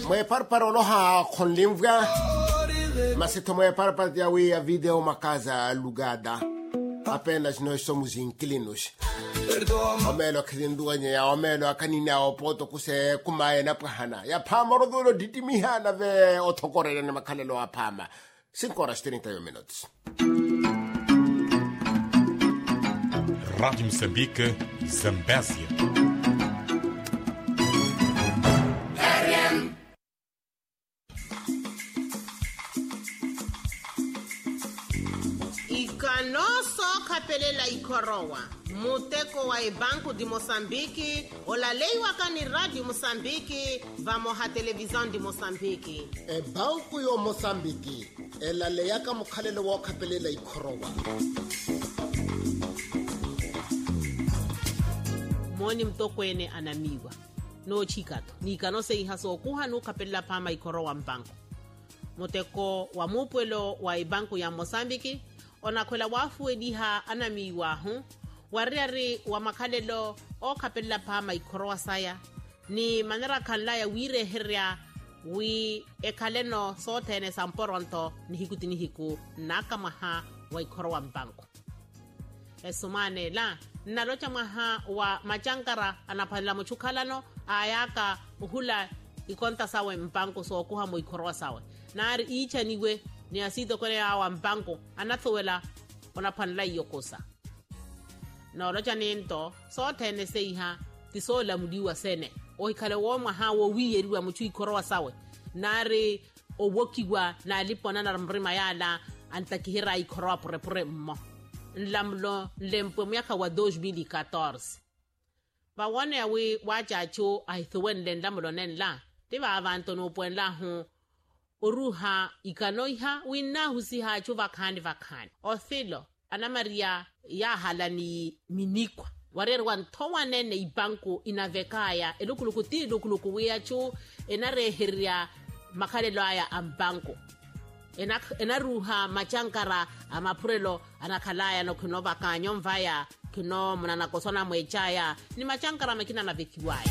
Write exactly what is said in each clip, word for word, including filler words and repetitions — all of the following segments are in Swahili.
Moe parparolo ha con limvga. Ma se tu moe parpar ya we a video makaza lugada. Apenas nós somos inquilinos. Omelo kidinduanye ya omelo akanina opoto kuse kumaye na pahana. Ya pama rodulo ditimihana ve otokore na makalelo apama. cinco horas e trinta e um minutos. Rádio Moçambique, Zambésia. Ikanoso kapelela ikorowa. Muteko wa Banco de Moçambique, olaleiwa kani Radio Moçambique, vamos a televisão de Moçambique. E Banco yo Moçambique, ela leyaka mukhalelo wa kapelela ikorowa. Moni mtokwene anamiwa. No chikato. Nikanose ihaso kuha no kapela pama ikorowa mbanko. Muteko wa mupwelo wa Banco ya Moçambique, onakwela wafu ediha anamiwa hu. Wariari wa makalelo o kapela pama ikorowa saya. Ni manera kanlaya wire herya wi ekaleno sotene samporonto ni hikuti ni hiku nakamaha wa ikorowa mbanko. Esumane la nalocha maha wa machankara anapalila mchukalano ayaka uhula ikonta sawe mbanko so kuha mo ikorowa sawe. Nari icha niwe ni asido kone awa mbanko anathuwela onapanla yokosa. Na olocha nento so tene seiha tisola mudiwa sene o ikale wo maha wo wiyeriwa mchu ikorowa sawe. Nari owokiwa na lipona na mrima yala antakihira ikorowa pure pure mmo. Nlamlo lempo miaka wa dois mil e quatorze. Ba wane awi wajacho aithuwen lemlo nenla. Tiba avanto no puenla hu. Uruha ikanoiha wina husiha chu vakani vakani. Othilo Ana Maria ya halani minikwa. Warer wan towa nene ibanko inavekaya. Elukulukuti elukuluku wiachu enareheria makalelo aya ambanko. Ena ena ruha machankara amapurelo anakalaya no kunova kanyo mvaya kuno mnana kosona mwechaya ni machankara makina na vekiwai.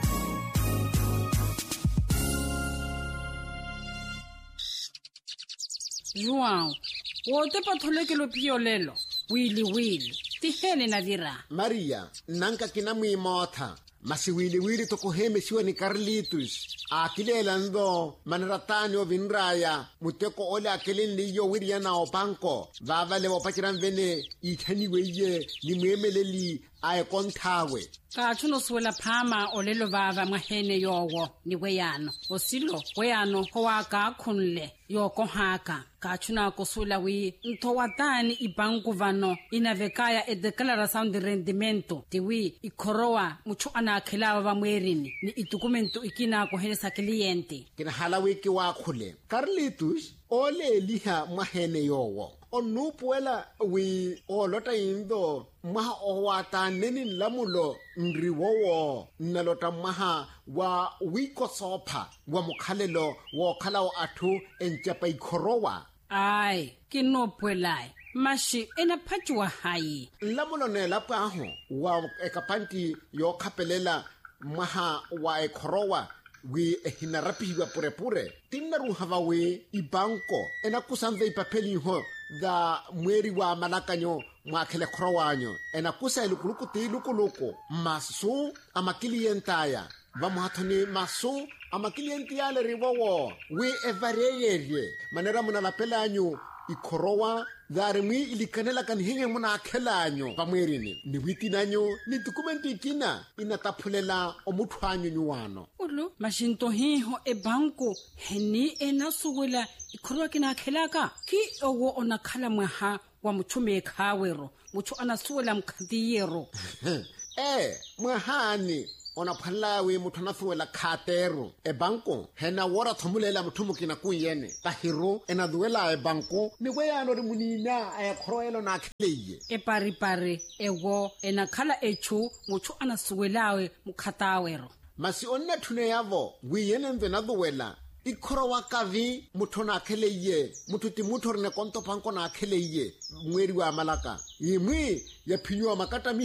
João, wote patholeke lo piolelo wili wili tihene na vira. Maria nanka kina mwimotha masiwili wili tokuheme siwa ni Carlitos akilela ndo manaratani o vinraya muteko ole akelin liyo wiriya na opanko vavale wapachiran vene itaniweye ni mwemeleli ae konthawe kachuno suela phama olelo vava mwahene yowo ni weyano osilo weyano hoaka khunle yoko haka kachuna kusula wi ntowatani ibanku vano inavekaya e declaração de rendimento tiwi ikorowa muchu ana khelawa va mwerini ni idokumento ikina ko helesa cliente kina halawiki wa khule Carlitos ole liha mwahene yowo onupuela wi olota indo maha owata neni lamulo ngriwowo nalota maha wa wiko sopa wa mukhalelo wo khalao athu enchapa ikorowa ai kinopuelai mashi ena phachwa hai lamulo ne lapaho wa ekapanti yo khapelela maha wa ikorowa wi hinarapiwa pure pure tinnaru hava we ibanko ena kusanze ipapeli ho da mweri wa malakanyo mwakhele khrowanyo ena kusa ilukuluku ti lukuluku masu amakilientaya vamuhathoni masu amakilienti yale riwowo wi evareyerye manera muna lapelanyo ikhorowa dari mwi ilikanela kanhinge muna akhelanyo pamwerini ni witinanyo ni dokumenti ikina inataphulela omuthwanyo nyuwano ulo mashinto hiho e banko heni ena suwela ikhorowa kina akhelaka ki owo onakhala mwaha wa muchume khawero muchu anasuwela mkhadiyero eh mwahani ona phalawe muthana fuela khatero e banko hena wora thomulela muthumukina kuyene tahiro ena duela e banko ni weyano ri munina e khroelo na khleye e pari pari ewo ena khala echu muchu anasuwelawe mukhatawero masi onna thune yavo wiyene mvena duela ikhorowa kavi muthona kheleye muthuti muthorne konto panko na kheleye mweri wa malaka imwi ya phinywa makata miho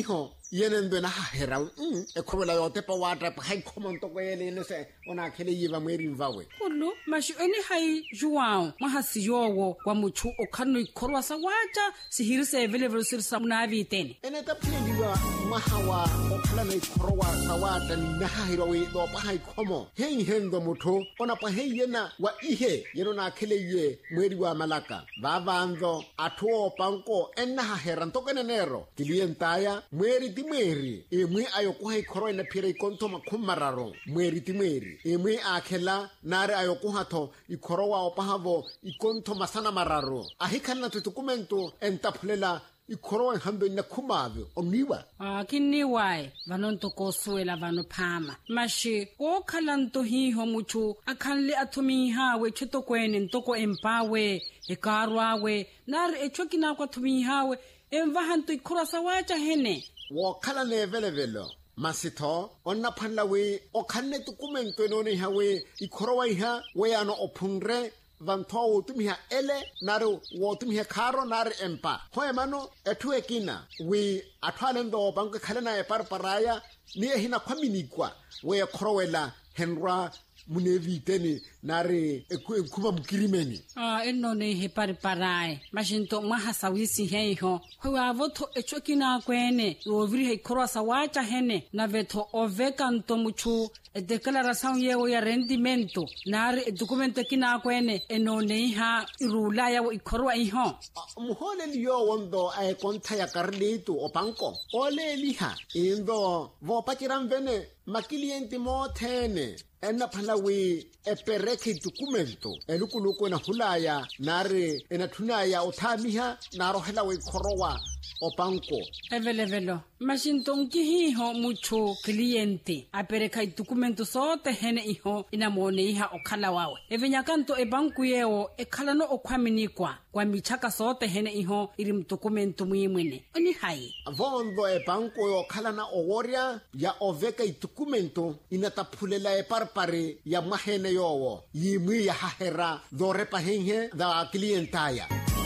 yene ndo na hahera mm e khobela yo tepa water pa hai common to go yele ne se ona khele yiva mweri mvawe Ulu, mashi eni hai juwao, maha siyowo, wa muchu o kanu ikorwa sa wacha, si hirise vele vele sirsa munavi tene. ene ta pheliwa mahawa o khala nei khorowa sa water ni na hahira we do pa hai khomo hei hendo motho ona pa hei yena wa ihe yeno na khele ye mweri wa malaka ba vanzo atho panko enna hahera ntokene nero kilientaya mweri ti mweri e mwe ayo ko hai khoro ena phire konto makhumararo mweri ti mweri e mwe akhela nare ayo ko hatho ikhorowa opahavo ikonto masana mararo ahikhanna tutukumento entaphulela ikhorowa hambe na khumave omniwa Ah, kini wai, vanonto ko suela vano pama. Mashi, ko kalanto hiho muchu, akanli atumi hawe, cheto kwene, ntoko empawe, ekarwawe, nar echokina kwa tumi hawe, emvahanto ikurasa wacha hene. wo khala ne vele vele masitho onna phanla we o khanne tukumento no ne hawe ikhorowa iha we ano ophunre vantho tumi ha ele naro wo tumi ha kharo nar empa ho emano ethu ekina we athwalendo banka khalena e parparaya ni ehina khwaminikwa we khorowela henra muneviteni nare ekuma mukirimeni Ah, eno ne he pariparai. Mashinto maha sawisi heiho. Hwa voto echokina kwene, oviri he kurasa wacha hene, na veto oveka nto muchu, e declaração yewo ya rendimento, nare e documento kina kwene, eno ne ha irula ya wo ikorwa iho. muhole liyo wondo ay konta ya karlitu o panko ole liha indo vo pakiran vene makilienti mo thene enna phala we epereke documento elukuluko na hulaya nare ena thunaya o thamiha naro hela we khorowa o panko Evele velo. Mashinto nkihiho mucho cliente. Apereka i documento sote hene iho inamone iha okhala wawe. Evenya kanto e banku yeo e kalano okwaminikwa. Kwa michaka sote hene iho irim documento muimwene. Oni hai. vondo e panko yo khalana oworia ya oveka i documento inataphulela e parpare ya mahene yowo yimwi ya hahera dore pahenhe da clientaya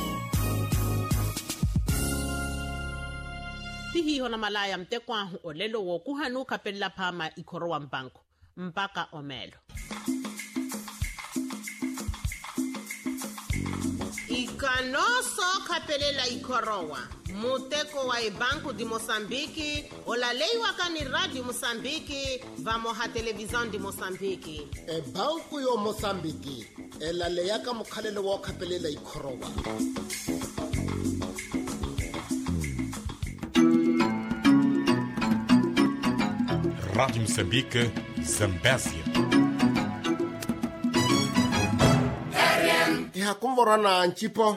tihiho na malaya mtekwahu olelo wo kuhanu kapella phama ikhorowa mpango mpaka omelo ikanoso kapelela ikhorowa muteko wa ibanku di Mosambiki olaleiwa kani radio Mosambiki vamo ha televisão di Mosambiki e banku yo Mosambiki elale yaka mukhalelo wo khapelela ikhorowa Rádio Moçambique, Zambésia. iha kumvorana nchipo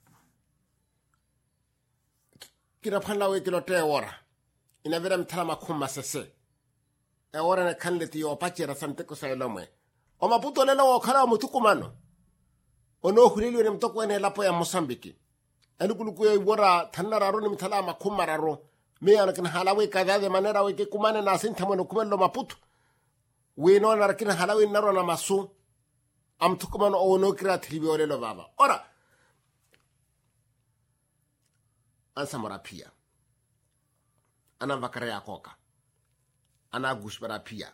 kina phanla we kilo te ora ina vera mthala makhuma sese e ora na khanleti yo pachera sante ko sailomwe o maputo lelo wo khala mutukumano ono hulili ne mtoko ene lapo ya Mosambiki alukuluku ye wora thanararo ni mthala makhuma raro me ana kana halawe kadade manera we ke kumane na sinthamo kumelo maputo we no na kina halawe naro na masu am tukumano ono kira tribi olelo baba ora ansa marapia ana vakare ya koka ana gushbara pia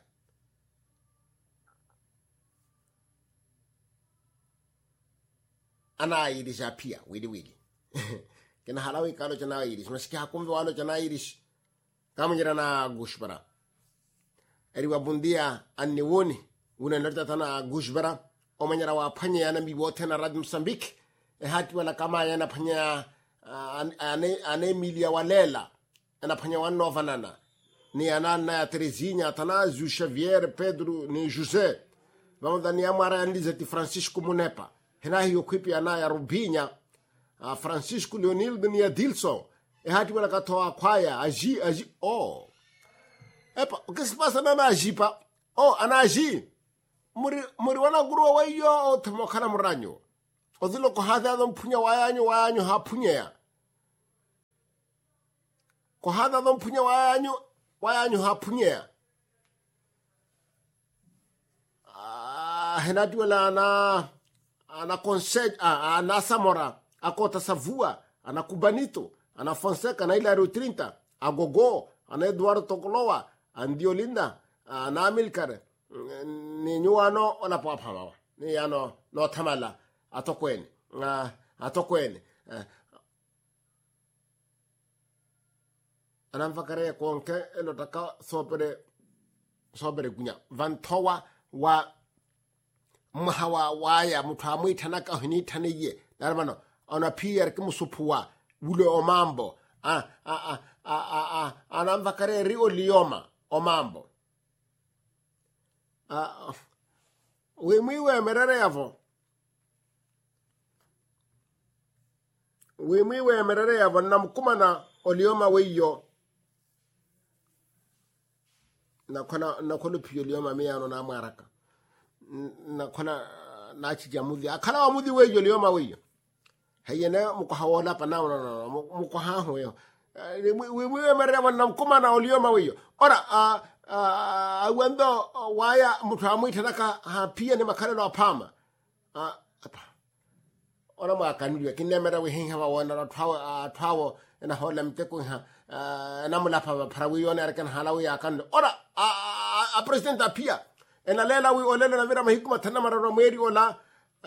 ana irisha pia wili wili kena halawi kalo chana irish maski hakumbe walo chana irish kamungira na gushbara eri wabundia anniwoni una lerta tana gushbara omanyara wa phanye yana mibote na Radio Mozambique e hati wala kama yana phanya uh, ane ane milia walela ana phanya wanno vanana ni anana ya Terezinha Atanásio Xavier Pedro ni José vamos dani amara andizeti Francisco Munepa hena hiyo kwipi ana ya Rubinha uh, Francisco Leonildo ni Adilson e hati wala katoa kwaya aji aji oh epa o que se passa na ajipa oh ana aji muri muri wana guru wa yo thmokana muranyo odilo ko hada dom punya wayanyo wayanyo ha punya ko hada dom punya wayanyo wayanyo ha punya ah henati wala na ana conseil ana Samora akota Savua ana Kubanito ana Fonseca na Ilaro thirty agogo ana Eduardo Tokolowa andio linda na Amilcar ni nyuano ona po phama ni ano no thamala atokweni atokweni anamfakare konke elotaka sopere sopere gunya vantowa wa mhawa waya muthu amuithana ka hini thane ye narmano ona pier ke musuphuwa ule omambo a a a a anamfakare ri olioma omambo a we miwe merere yavo we miwe merere yavo namkumana olioma weyo na kona na kolo piolio mami ano na maraka na kona na chijamudhi akala wa mudhi weyo lio maweyo hayene muko hawona pa na no muko ha ho yo we we mere wana mkuma na olio maweyo ora a a wendo waya muthu amuithanaka ha pia ni makale no apama a ora ma kanulwe kinemera we hinga wa wana thawo thawo na hola mteko ha na mulapa parawi yone arkan halawi akan ora a president apia ena lela wi olela na vira mahikuma thana mararo mweri ola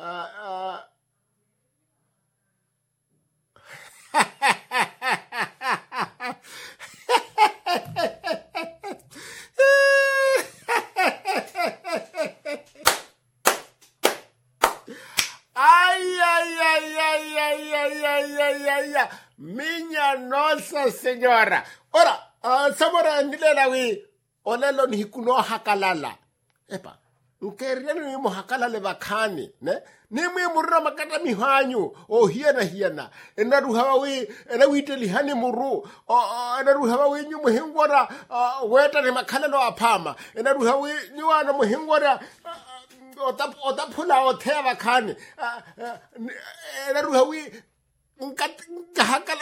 ay ay ay ay ay ay ay ay Minha Nossa Senhora. Ora, uh, samora nilela wi olelo ni hikuno hakalala. Epa, nkeriano ni mo hakalale bakani, ne? Ni mwe murra makata mihanyu, o hiena hiena. Ena ruhawa wi, ena witeli hani muru. O ena ruhawa wi nyu muhingwara weta ni makalalo apama. Ena ruhawa wi nyu ana muhingwara otap otapula otea bakani. Ena ruhawa wi Ngahakala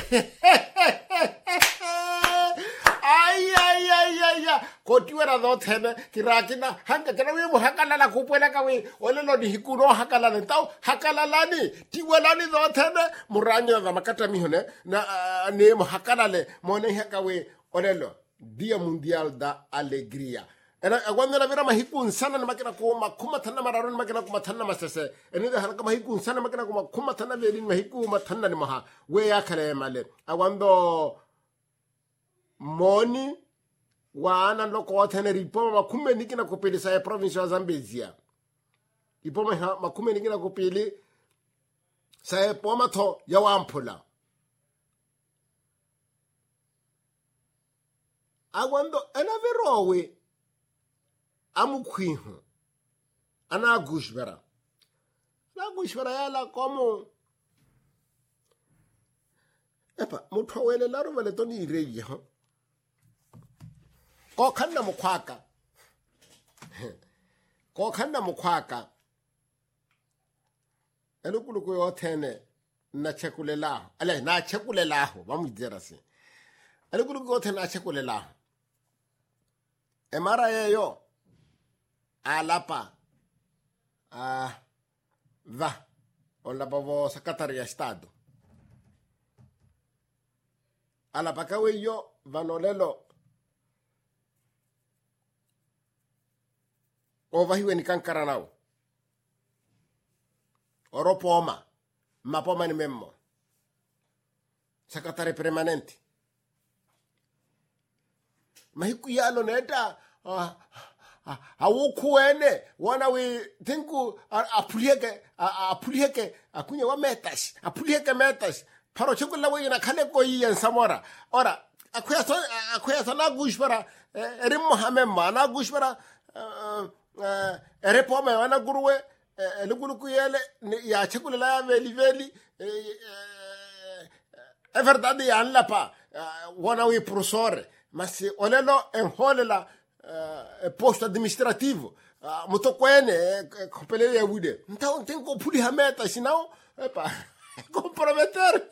ay ay ay ay kotiwera do thene kirakina hanga kana we mo hakala la kupela ka we olelo di hikuno hakala le tau hakala lani tiwelani do thene muranyo ga makata mi hone na ne mo hakala le mo ne haka we olelo dia mundial da alegria era agwanda na vira mahikun sana na makina ko makuma thana mararon makina ko mathana masese eni da haraka mahikun sana makina ko makuma thana verin mahiku mathana ni maha we ya kale male agwando moni wana loko thene ripo makume nikina ko pele sa province ya Zambezia ipo makume nikina ko pele sa poma tho ya wamphula agwando ena verowe amukhihu ana gushbera la gushbera yala como epa mutho wele la rovele toni ireye ha ko khanna mukhwaka ko khanna mukhwaka elukuluku yo thene na chekulela ale na chekulela ho ba mudira se elukuluku yo thene na chekulela emara yeyo alapa ah va olla pavo secretario ya estado alapa kawe yo vanolelo ova hiwe ni kankara nao oropoma mapoma ni memmo secretario permanente mahiku yalo neta ah awukuene wana we tinku apulieke apulieke akunya wa metas apulieke metas paro chukula we na kale ko yen samora ora akuya so akuya so na gushbara eri mohamemma na gushbara ere pome wana guruwe elugulu kuyele ya chukula la veli veli e verdade ya nlapa wana we professor mas olelo enholela Uh, posto administrativo uh, motokwene kopelele ya wude ntawo tenko puli hameta sinao epa comprometer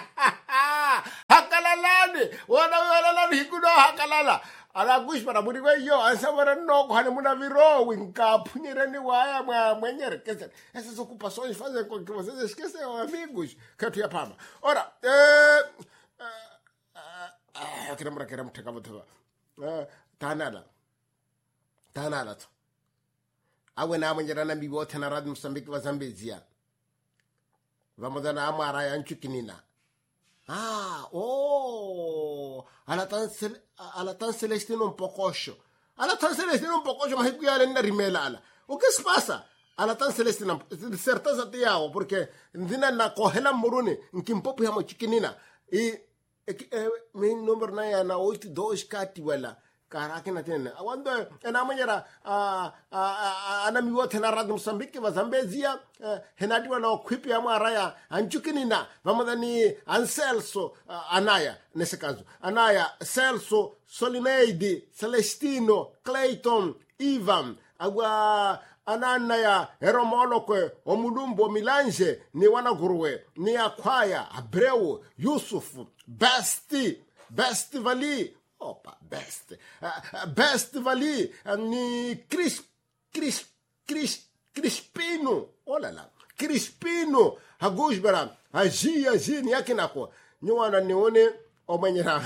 hakalalani wana wana hikuno hakalala ala gush para buri we yo ansabara no ko hane muna viro winka punyere ni waya mwa mwenyere kese essas ocupações fazem com que vocês esqueçam amigos que tu ya pama ora eh ah kira mura kira mutaka mutaba eh tanala tanala to awe na mwenjera na bibo tena rad Mozambique wa Zambezia vamodana amara ya nchukinina ah oh ala tan ala tan Celestino Mpokosho ala tan Celestino Mpokosho mahiku yale na rimela ala o que se pasa ala tan Celestino certeza te yao porque ndina na kohela murune nkimpopu ya mochikinina e mi number na ya na oito dois kati wala karake na tena awando ena manyara ana miwo tena rad Mozambique wa Zambezia henadi wana okwipi ya maraya anchukinina vamadani Anselso anaya nesse caso anaya Celso Solineide Celestino Clayton Ivan agua ananaya Heromolokwe Omulumbo Milanje ni wanaguruwe ni Akwaya Abreu Yusuf Besti Besti Vali opa best uh, best Vali uh, ni Chris Chris Chris Crispino olala Crispino hagujbara haji haji ni yake nako nywana nione omanyera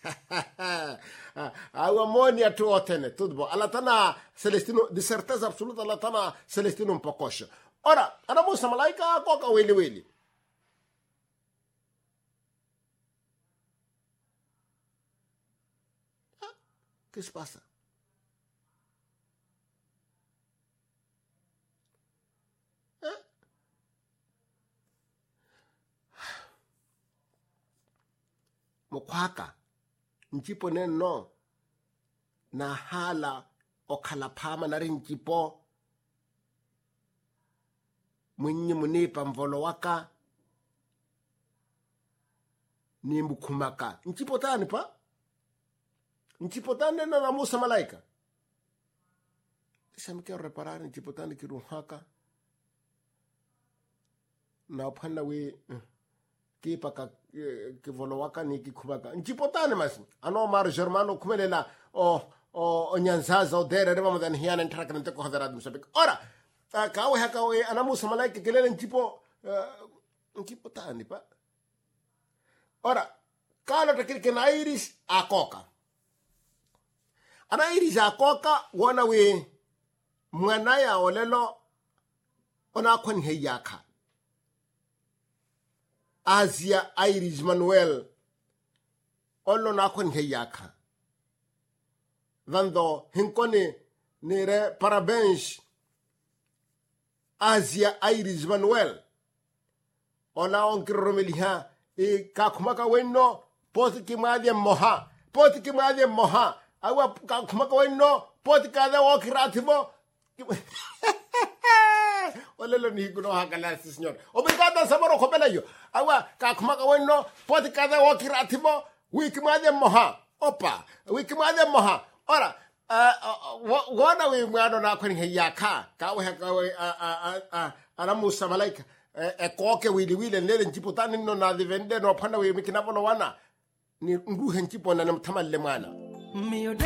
awa moni atu otene tudbo alatana Celestino de certeza absoluta alatana Celestino Mpokosho ora ana musa malaika koka weli weli ¿qué se pasa? ¿Eh? Mokwaka nchipo neno na hala okalapama na rinchipo mwenye munipa mvolo waka ni mbukumaka nchipo tani pa nchipotane na na musa malaika samike reparar nchipotane kiruhaka na upanda we kipa ka kivolo waka ni kikubaka nchipotane mas ano mar germano kumelela o o nyanzaza o dere reba madan hiana ntraka nteko hadarad Mozambique ora kawe haka we ana musa malaika kelele nchipo nchipotane pa ora kala takirike na iris akoka ana iri jakoka wana we mwana ya olelo ona kon heyaka Asia Iris Manuel ollo na kon heyaka vando hinkone nere parabéns Asia Iris Manuel ona onkiromeliha e kakumaka wenno potiki madye moha potiki madye moha awa kumaka wenno poti kada wakiratibo olelo ni kuno hakala señor obrigado samaro kopela yo awa kumaka wenno poti kada wakiratibo wiki made moha opa wiki made moha ora wana we mwano na kwani heyaka kawe hakawe ana musa malaika e koke wili wili nele njipotani no na divende no panda we mikina bono wana ni nguhe njipo na mtamalle mwana